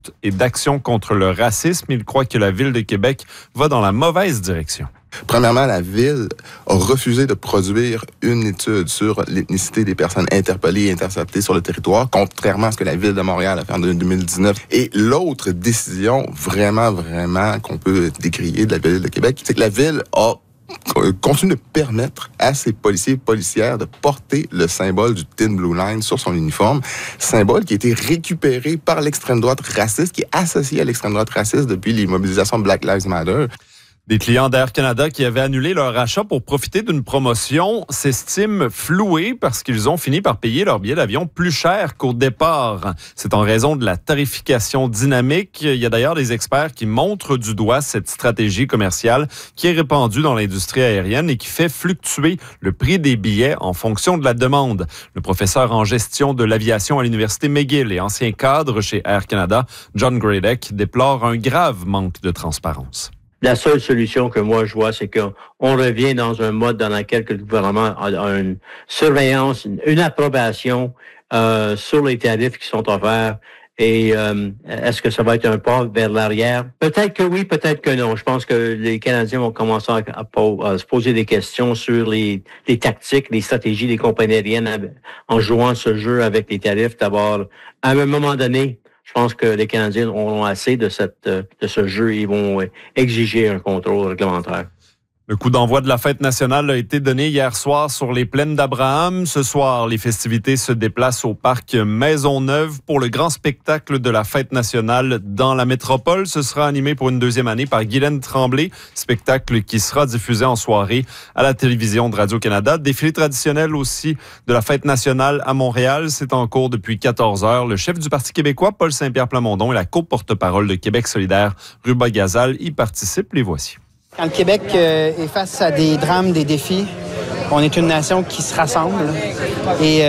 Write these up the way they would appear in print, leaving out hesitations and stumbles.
et d'action contre le racisme. Il croit que la Ville de Québec va dans la mauvaise direction. Premièrement, la Ville a refusé de produire une étude sur l'ethnicité des personnes interpellées et interceptées sur le territoire, contrairement à ce que la Ville de Montréal a fait en 2019. Et l'autre décision, vraiment qu'on peut décrier de la Ville de Québec, c'est que la Ville continue de permettre à ses policiers et policières de porter le symbole du Thin Blue Line sur son uniforme, symbole qui a été récupéré par l'extrême droite raciste, qui est associé à l'extrême droite raciste depuis les mobilisations de Black Lives Matter. Des clients d'Air Canada qui avaient annulé leur achat pour profiter d'une promotion s'estiment floués parce qu'ils ont fini par payer leur billet d'avion plus cher qu'au départ. C'est en raison de la tarification dynamique. Il y a d'ailleurs des experts qui montrent du doigt cette stratégie commerciale qui est répandue dans l'industrie aérienne et qui fait fluctuer le prix des billets en fonction de la demande. Le professeur en gestion de l'aviation à l'Université McGill et ancien cadre chez Air Canada, John Gradek, déplore un grave manque de transparence. La seule solution que moi je vois, c'est qu'on revient dans un mode dans lequel le gouvernement a une surveillance, une approbation sur les tarifs qui sont offerts. Et est-ce que ça va être un pas vers l'arrière? Peut-être que oui, peut-être que non. Je pense que les Canadiens vont commencer à se poser des questions sur les tactiques, les stratégies des compagnies aériennes en jouant ce jeu avec les tarifs. D'abord, à un moment donné, je pense que les Canadiens auront assez de ce jeu et ils vont exiger un contrôle réglementaire. Le coup d'envoi de la fête nationale a été donné hier soir sur les plaines d'Abraham. Ce soir, les festivités se déplacent au parc Maisonneuve pour le grand spectacle de la fête nationale dans la métropole. Ce sera animé pour une deuxième année par Guylaine Tremblay, spectacle qui sera diffusé en soirée à la télévision de Radio-Canada. Défilé traditionnel aussi de la fête nationale à Montréal. C'est en cours depuis 14 heures. Le chef du Parti québécois, Paul Saint-Pierre Plamondon, et la co-porte-parole de Québec solidaire, Ruba Gazal, y participent. Les voici. Quand le Québec est face à des drames, des défis, on est une nation qui se rassemble. Et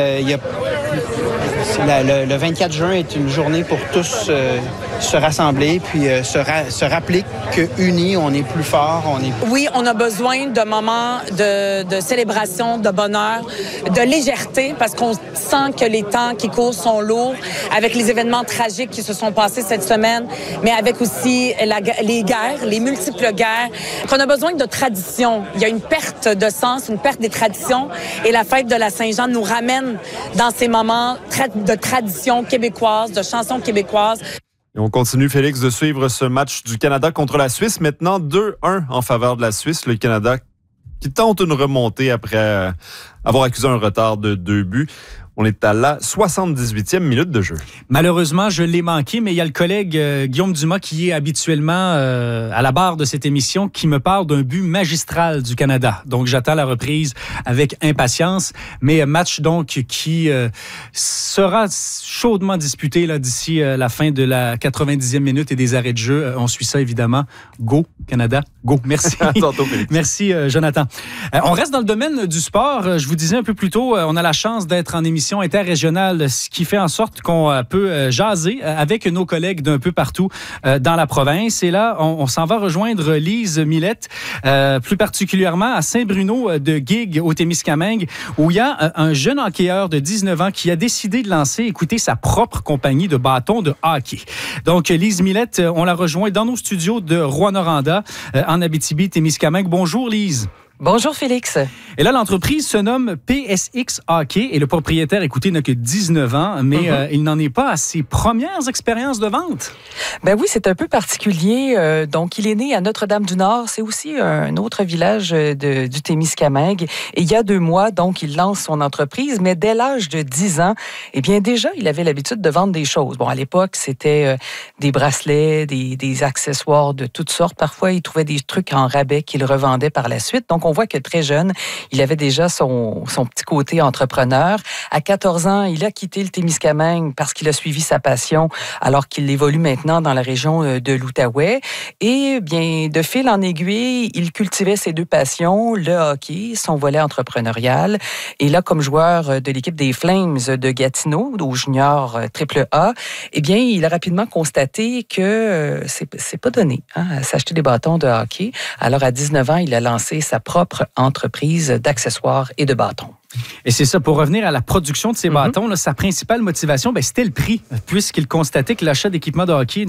le 24 juin est une journée pour tous se rassembler, puis se rappeler qu'unis, on est plus fort. Oui, on a besoin de moments de célébration, de bonheur, de légèreté, parce qu'on sent que les temps qui courent sont lourds, avec les événements tragiques qui se sont passés cette semaine, mais avec aussi les guerres, les multiples guerres, qu'on a besoin de tradition. Il y a une perte de sens, une perte des traditions, et la fête de la Saint-Jean nous ramène dans ces moments de tradition québécoise, de chansons québécoises. Et on continue, Félix, de suivre ce match du Canada contre la Suisse. Maintenant, 2-1 en faveur de la Suisse. Le Canada qui tente une remontée après avoir accusé un retard de 2 buts. On est à la 78e minute de jeu. Malheureusement, je l'ai manqué, mais il y a le collègue Guillaume Dumas qui est habituellement à la barre de cette émission qui me parle d'un but magistral du Canada. Donc, j'attends la reprise avec impatience. Mais match donc qui sera chaudement disputé là, d'ici la fin de la 90e minute et des arrêts de jeu. On suit ça évidemment. Go, Canada, go. Merci. Tantôt, Félix. Merci, Jonathan. On reste dans le domaine du sport. Je vous disais un peu plus tôt, on a la chance d'être en émission interrégionale, ce qui fait en sorte qu'on peut jaser avec nos collègues d'un peu partout dans la province. Et là, on s'en va rejoindre Lise Millette, plus particulièrement à Saint-Bruno de Guigues, au Témiscamingue, où il y a un jeune hockeyeur de 19 ans qui a décidé de lancer, écoutez, sa propre compagnie de bâtons de hockey. Donc, Lise Millette, on la rejoint dans nos studios de Rouyn-Noranda, en Abitibi-Témiscamingue. Bonjour, Lise. Bonjour Félix. Et là, l'entreprise se nomme PSX Hockey et le propriétaire, écoutez, n'a que 19 ans, mais il n'en est pas à ses premières expériences de vente. Ben oui, c'est un peu particulier. Donc, il est né à Notre-Dame-du-Nord. C'est aussi un autre village du Témiscamingue. Et il y a 2 mois, donc, il lance son entreprise, mais dès l'âge de 10 ans, eh bien, déjà, il avait l'habitude de vendre des choses. Bon, à l'époque, c'était des bracelets, des accessoires de toutes sortes. Parfois, il trouvait des trucs en rabais qu'il revendait par la suite. Donc, on voit que très jeune, il avait déjà son petit côté entrepreneur. À 14 ans, il a quitté le Témiscamingue parce qu'il a suivi sa passion alors qu'il évolue maintenant dans la région de l'Outaouais. Et bien, de fil en aiguille, il cultivait ses 2 passions, le hockey, son volet entrepreneurial. Et là, comme joueur de l'équipe des Flames de Gatineau, au junior AAA, eh bien, il a rapidement constaté que c'est pas donné à s'acheter des bâtons de hockey. Alors, à 19 ans, il a lancé sa propre entreprise d'accessoires et de bâtons. Et c'est ça, pour revenir à la production de ces bâtons, là, sa principale motivation, c'était le prix, puisqu'il constatait que l'achat d'équipements de hockey